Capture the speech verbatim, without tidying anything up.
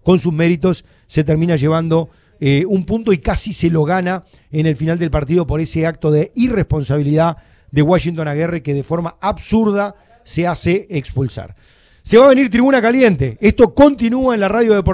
con sus méritos, se termina llevando eh, un punto y casi se lo gana en el final del partido por ese acto de irresponsabilidad de Washington Aguirre, que de forma absurda se hace expulsar. Se va a venir Tribuna Caliente. Esto continúa en la radio deportiva.